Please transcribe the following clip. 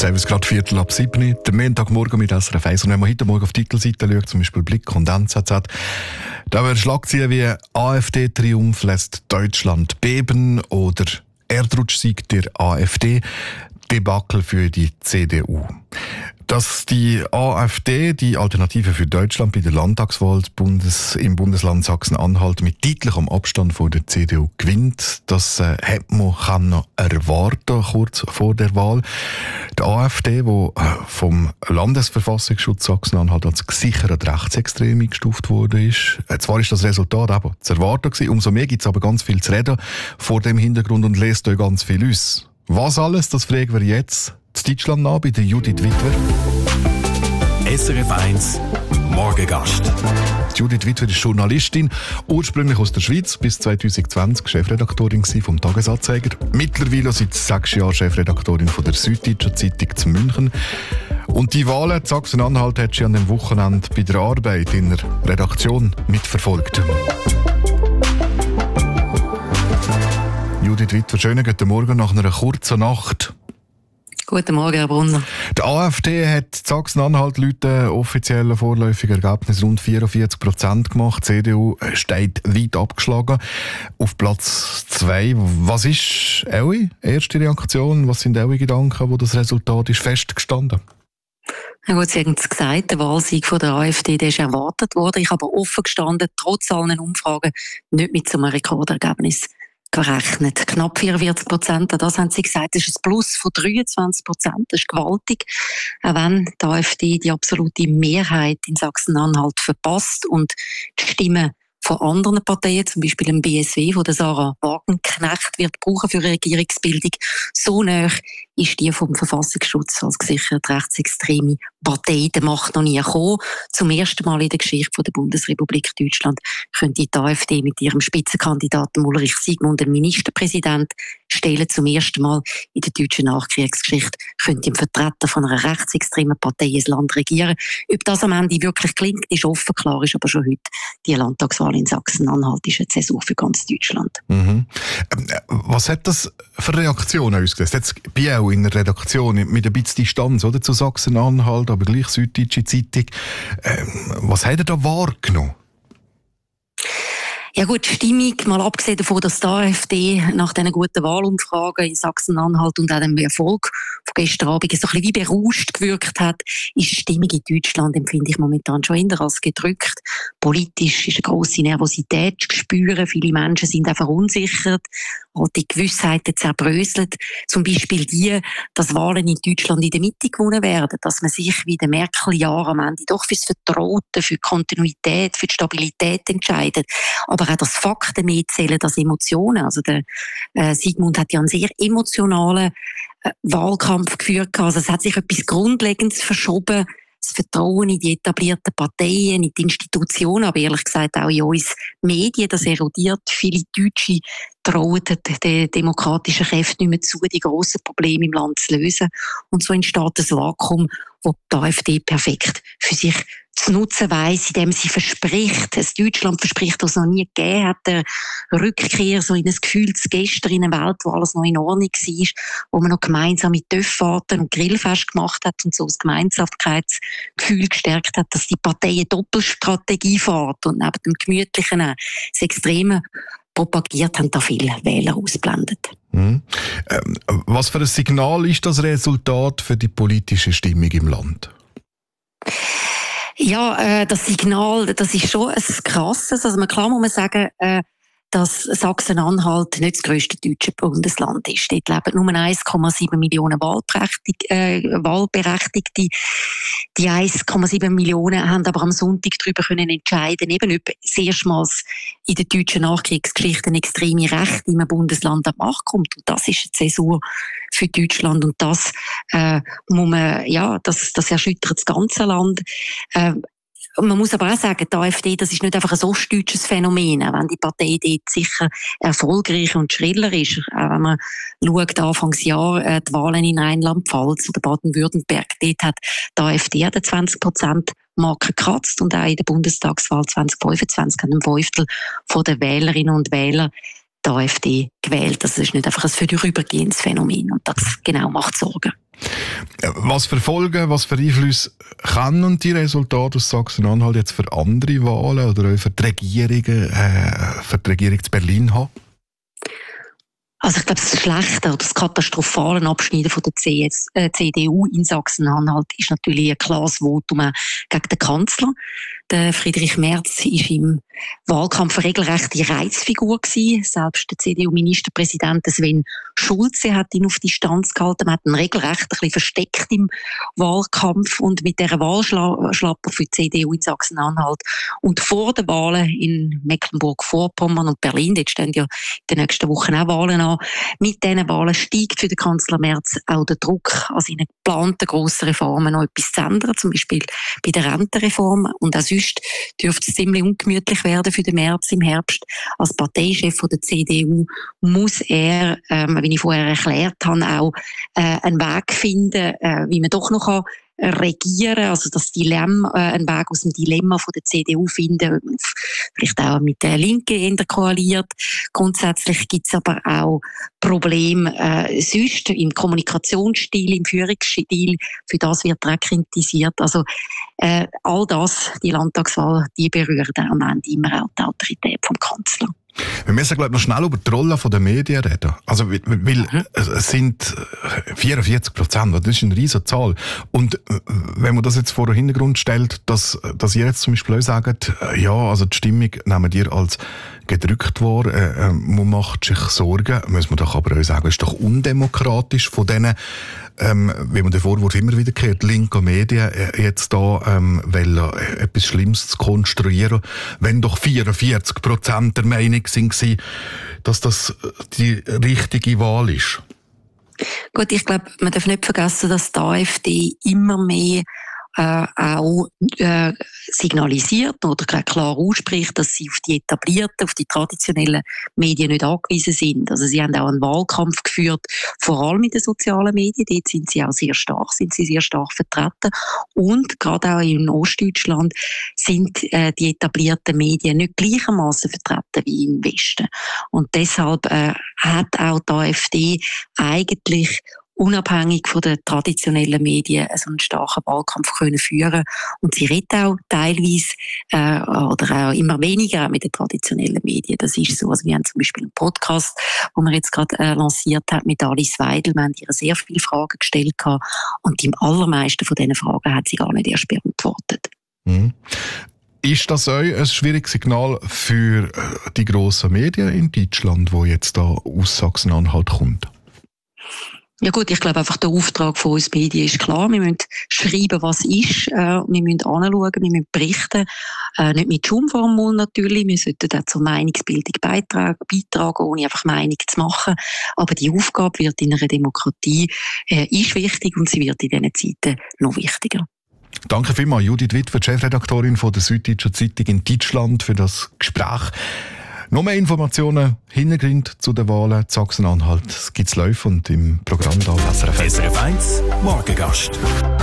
Jetzt haben wir es gerade 6:15, der Montagmorgen mit SRF 1. Und wenn man heute Morgen auf die Titelseite schaut, zum Beispiel Blick und NZZ, da werden Schlagzeilen wie AfD-Triumph lässt Deutschland beben oder Erdrutschsieg der AfD, Debakel für die CDU. Dass die AfD, die Alternative für Deutschland, bei der Landtagswahl im Bundesland Sachsen-Anhalt mit deutlichem Abstand vor der CDU gewinnt, das hat man noch erwarten kurz vor der Wahl. Die AfD, die vom Landesverfassungsschutz Sachsen-Anhalt als gesichert rechtsextrem eingestuft wurde, ist. Zwar ist das Resultat aber zu erwarten gewesen, umso mehr gibt es aber ganz viel zu reden vor dem Hintergrund und lest euch ganz viel aus. Was alles, das fragen wir jetzt zu Deutschland nach bei der Judith Witwer. SRF 1 Morgengast. Judith Witwer ist Journalistin, ursprünglich aus der Schweiz, bis 2020 Chefredaktorin vom Tagesanzeiger. Mittlerweile seit 6 Jahren Chefredaktorin von der Süddeutschen Zeitung zu München. Und die Wahlen in Sachsen-Anhalt hat sie an dem Wochenende bei der Arbeit in der Redaktion mitverfolgt. Judith Witwer, schönen guten Morgen nach einer kurzen Nacht. Guten Morgen, Herr Brunner. Die AfD hat Sachsen-Anhalt laut offiziellen vorläufigen Ergebnis rund 44% gemacht. Die CDU steht weit abgeschlagen auf Platz 2. Was ist eure erste Reaktion? Was sind eure Gedanken, wo das Resultat ist festgestanden? Ja gut, Sie haben es gesagt, der Wahlsieg von der AfD, der ist erwartet worden. Ich habe aber offen gestanden, trotz allen Umfragen, nicht mit so einem Rekordergebnis gerechnet. Knapp 44%, das haben Sie gesagt, das ist ein Plus von 23%, das ist gewaltig. Auch wenn die AfD die absolute Mehrheit in Sachsen-Anhalt verpasst und die Stimmen von anderen Parteien, zum Beispiel dem BSW, wo der Sarah Wagenknecht wird brauchen für eine Regierungsbildung, so nah ist die vom Verfassungsschutz als gesichert rechtsextreme Partei der Macht noch nie gekommen. Zum ersten Mal in der Geschichte der Bundesrepublik Deutschland könnte die AfD mit ihrem Spitzenkandidaten Ulrich Siegmund einen Ministerpräsident stellen. Zum ersten Mal in der deutschen Nachkriegsgeschichte könnte ein Vertreter von einer rechtsextremen Partei ein Land regieren. Ob das am Ende wirklich klingt, ist offen. Klar ist aber schon heute, die Landtagswahl in Sachsen-Anhalt ist eine Zäsur für ganz Deutschland. Mhm. Was hat das für Reaktionen ausgelöst? Jetzt bei auch in der Redaktion mit ein bisschen Distanz oder, zu Sachsen-Anhalt, aber gleich Süddeutsche Zeitung. Was habt ihr da wahrgenommen? Ja gut, die Stimmung, mal abgesehen davon, dass die AfD nach diesen guten Wahlumfragen in Sachsen-Anhalt und auch dem Erfolg von gestern Abend so ein bisschen wie berauscht gewirkt hat, ist die Stimmung in Deutschland, empfinde ich momentan schon eher als gedrückt. Politisch ist eine grosse Nervosität zu spüren, viele Menschen sind auch verunsichert, die Gewissheiten zerbröselt. Zum Beispiel die, dass Wahlen in Deutschland in der Mitte gewonnen werden, dass man sich wie der Merkel-Jahr am Ende doch fürs Vertraute, für die Kontinuität, für die Stabilität entscheidet. Aber auch, dass Fakten mehr zählen als Emotionen. Also der Siegmund hat ja einen sehr emotionalen Wahlkampf geführt. Also es hat sich etwas Grundlegendes verschoben. Das Vertrauen in die etablierten Parteien, in die Institutionen, aber ehrlich gesagt auch in uns Medien, das erodiert. Viele Deutsche trauen den demokratischen Kräften nicht mehr zu, die grossen Probleme im Land zu lösen. Und so entsteht ein Vakuum, das die AfD perfekt für sich zu nutzen weiss, indem sie verspricht, ein Deutschland verspricht, das es noch nie gegeben hat, eine Rückkehr so in ein Gefühl zu gestern in einer Welt, wo alles noch in Ordnung war, wo man noch gemeinsam mit Töpffahrten und Grillfest gemacht hat und so das Gemeinschaftsgefühl gestärkt hat, dass die Partei eine Doppelstrategie fährt und neben dem Gemütlichen das Extreme propagiert haben, da viele Wähler ausblendet. Was für ein Signal ist das Resultat für die politische Stimmung im Land? Ja, das Signal, das ist schon ein krasses. Also klar muss man sagen, dass Sachsen-Anhalt nicht das grösste deutsche Bundesland ist. Dort leben nur 1,7 Millionen Wahlberechtigte. Die 1,7 Millionen haben aber am Sonntag darüber können entscheiden, eben ob das erstmals in der deutschen Nachkriegsgeschichte eine extreme Rechte in einem Bundesland an die Macht kommt. Und das ist eine Zäsur für Deutschland. Und das muss man, ja, das erschüttert das ganze Land. Man muss aber auch sagen, die AfD, das ist nicht einfach ein ostdeutsches Phänomen, auch wenn die Partei dort sicher erfolgreich und schriller ist. Auch wenn man schaut, Anfangsjahr die Wahlen in Rheinland-Pfalz oder Baden-Württemberg, dort hat die AfD an der 20%-Marke gekratzt und auch in der Bundestagswahl 2025 haben ein Fünftel von den Wählerinnen und Wähler die AfD gewählt. Das ist nicht einfach ein vorübergehendes Phänomen und das genau macht Sorgen. Was für Folgen, was für Einflüsse können die Resultate aus Sachsen-Anhalt jetzt für andere Wahlen oder auch für die Regierung zu Berlin haben? Also ich glaube, das Schlechte oder das katastrophale Abschneiden von der CDU in Sachsen-Anhalt ist natürlich ein klares Votum gegen den Kanzler. Der Friedrich Merz war im Wahlkampf eine regelrechte Reizfigur gewesen. Selbst der CDU-Ministerpräsident Sven Schulze hat ihn auf Distanz gehalten. Man hat ihn regelrecht ein bisschen versteckt im Wahlkampf und mit dieser Wahlschlapper für die CDU in Sachsen-Anhalt. Und vor den Wahlen in Mecklenburg-Vorpommern und Berlin, dort stehen ja in den nächsten Wochen auch Wahlen an, mit diesen Wahlen steigt für den Kanzler Merz auch der Druck, an seinen geplanten grossen Reformen noch etwas zu ändern, zum Beispiel bei der Rentenreform. Und auch sonst dürfte es ziemlich ungemütlich werden für den Merz im Herbst. Als Parteichef von der CDU muss er, wie ich vorher erklärt habe, auch einen Weg finden, wie man doch noch regieren, also das Dilemma, einen Weg aus dem Dilemma von der CDU finden, vielleicht auch mit der Linken koaliert. Grundsätzlich gibt es aber auch Probleme sonst im Kommunikationsstil, im Führungsstil, für das wird auch kritisiert. Also all das, die Landtagswahl, die berührt am Ende immer auch die Autorität vom Kanzler. Wir müssen, glaube ich, noch schnell über die Rolle der Medien reden. Also, weil es sind 44%, das ist eine riesige Zahl. Und wenn man das jetzt vor den Hintergrund stellt, dass ihr jetzt zum Beispiel auch sagt, ja, also die Stimmung nehmen ihr als gedrückt wahr, man macht sich Sorgen, muss man doch aber auch sagen, es ist doch undemokratisch von denen, wie man den Vorwurf immer wieder hört, linke Medien jetzt da wollen, etwas Schlimmes zu konstruieren, wenn doch 44% der Meinung sind, dass das die richtige Wahl ist. Gut, ich glaube, man darf nicht vergessen, dass die AfD immer mehr auch signalisiert oder klar ausspricht, dass sie auf die etablierten, auf die traditionellen Medien nicht angewiesen sind. Also sie haben auch einen Wahlkampf geführt, vor allem in den sozialen Medien. Dort sind sie sehr stark vertreten. Und gerade auch in Ostdeutschland sind die etablierten Medien nicht gleichermaßen vertreten wie im Westen. Und deshalb hat auch die AfD eigentlich unabhängig von den traditionellen Medien so einen starken Wahlkampf können führen. Und sie redet auch teilweise oder auch immer weniger mit den traditionellen Medien. Das ist so. Also wir haben zum Beispiel einen Podcast, den wir jetzt gerade lanciert haben mit Alice Weidel. Wir haben ihr sehr viele Fragen gestellt und die allermeisten von diesen Fragen hat sie gar nicht erst beantwortet. Mhm. Ist das auch ein schwieriges Signal für die grossen Medien in Deutschland, wo jetzt da aus Sachsen-Anhalt kommt? Ja gut, ich glaube einfach, der Auftrag von uns Medien ist klar. Wir müssen schreiben, was ist. Wir müssen anschauen, wir müssen berichten. Nicht mit Schumformel natürlich. Wir sollten auch zur Meinungsbildung beitragen, ohne einfach Meinung zu machen. Aber die Aufgabe wird in einer Demokratie ist wichtig und sie wird in diesen Zeiten noch wichtiger. Danke vielmals, Judith Witwer, Chefredaktorin von der Süddeutschen Zeitung in Deutschland, für das Gespräch. Noch mehr Informationen, Hintergrund zu den Wahlen zu Sachsen-Anhalt gibt es live und im Programm da auf SRF 1. SRF 1 Morgengast.